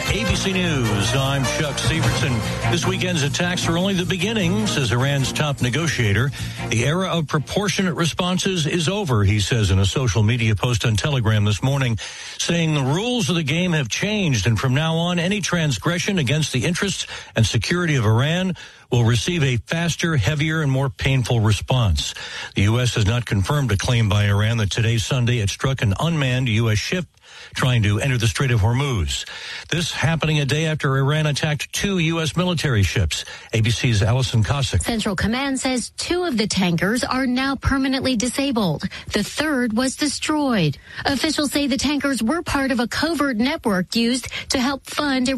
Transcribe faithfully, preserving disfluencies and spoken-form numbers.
A B C News, I'm Chuck Sievertson. This weekend's attacks are only the beginning, says Iran's top negotiator. The era of proportionate responses is over, he says in a social media post on Telegram this morning, saying the rules of the game have changed, and from now on, any transgression against the interests and security of Iran will receive a faster, heavier, and more painful response. The U S has not confirmed a claim by Iran that today, Sunday, it struck an unmanned U S ship trying to enter the Strait of Hormuz. This happening a day after Iran attacked two U S military ships. A B C's Allison Cossack. Central Command says two of the tankers are now permanently disabled. The third was destroyed. Officials say the tankers were part of a covert network used to help fund